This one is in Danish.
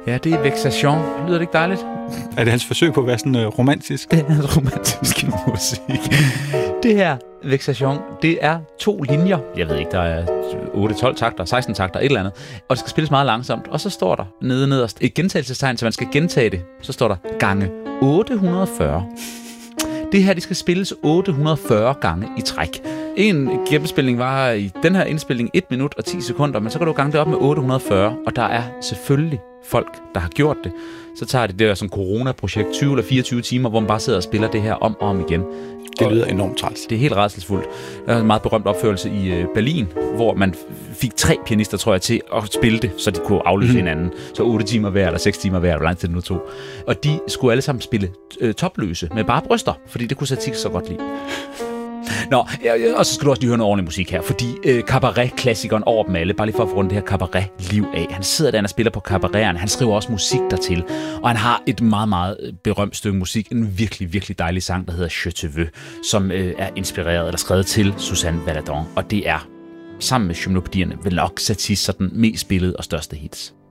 Ja, det er Vexation. Lyder det ikke dejligt? Er det hans forsøg på at være sådan romantisk? Det er hans romantiske musik. Det her, Vexation, det er 2 linjer. Jeg ved ikke, der er 8-12 takter, 16 takter, et eller andet. Og det skal spilles meget langsomt. Og så står der nederst et gentagelsestegn, så man skal gentage det. Så står der gange 840. Det her, det skal spilles 840 gange i træk. En gennemspilning var i den her indspilning 1 minut og 10 sekunder, men så kan du gange det op med 840, og der er selvfølgelig folk, der har gjort det. Så tager det der som corona-projekt 20 eller 24 timer, hvor man bare sidder og spiller det her om og om igen. Det lyder enormt træls. Det er helt rædselsfuldt. Der er en meget berømt opførelse i Berlin, hvor man fik 3 pianister, tror jeg, til at spille det, så de kunne afløse hinanden. Så 8 timer hver, eller 6 timer hver, hvor lang tid det nu tog. Og de skulle alle sammen spille topløse med bare bryster, fordi det kunne Satie så godt lide. Nå, og så skal du også lige høre noget ordentlig musik her, fordi cabaret-klassikeren over dem alle, bare lige for at få rundt det her cabaret-liv af. Han sidder der og spiller på cabareterne, han skriver også musik dertil, og han har et meget, meget berømt stykke musik, en virkelig, virkelig dejlig sang, der hedder Je te veux, som er inspireret eller skrevet til Suzanne Valadon, og det er sammen med Gymnopædierne vel nok Saties sådan mest spillede og største hits.